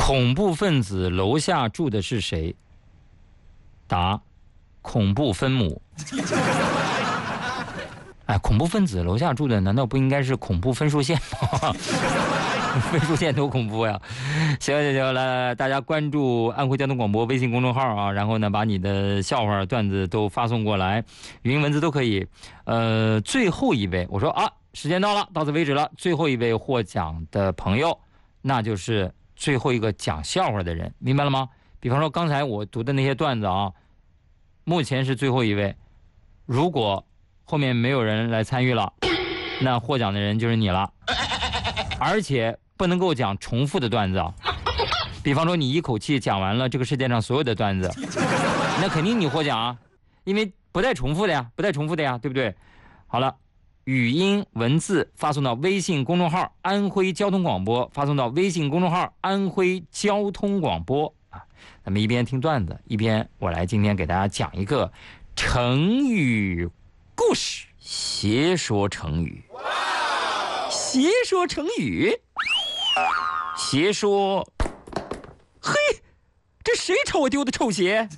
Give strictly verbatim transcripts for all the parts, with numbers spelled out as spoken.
恐怖分子楼下住的是谁？答：恐怖分母。哎，恐怖分子楼下住的难道不应该是恐怖分数线吗？分数线多恐怖呀！行行行，来来来，大家关注安徽交通广播微信公众号啊，然后呢，把你的笑话段子都发送过来，语音文字都可以。呃，最后一位，我说啊，时间到了，到此为止了。最后一位获奖的朋友，那就是最后一个讲笑话的人，明白了吗？比方说刚才我读的那些段子啊，目前是最后一位。如果后面没有人来参与了，那获奖的人就是你了。而且不能够讲重复的段子啊，比方说你一口气讲完了这个世界上所有的段子，那肯定你获奖啊，因为不带重复的呀，不带重复的呀，对不对？好了，语音文字发送到微信公众号安徽交通广播，发送到微信公众号安徽交通广播啊。咱们一边听段子，一边我来今天给大家讲一个成语故事，邪说成语。邪说成语，邪说，嘿，这谁朝我丢的臭鞋？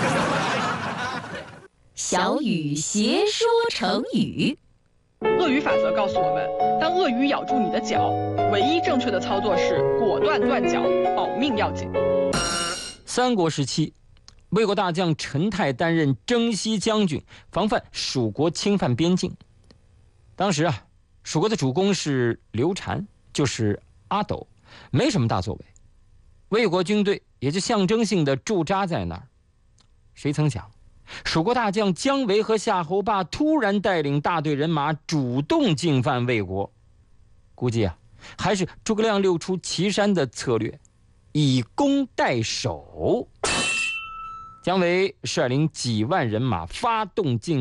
小雨邪说成语。 鳄鱼法则告诉我们，当鳄鱼咬住你的脚，唯一正确的操作是果断断脚，保命要紧。 三国时期，魏国大将陈泰担任征西将军，防范蜀国侵犯边境。当时啊，蜀国的主公是刘禅，就是阿斗，没什么大作为。魏国军队也就象征性的驻扎在那儿。谁曾想，蜀国大将姜维和夏侯霸突然带领大队人马主动进犯魏国。估计啊，还是诸葛亮溜出岐山的策略，以攻代守。姜维率领几万人马发动进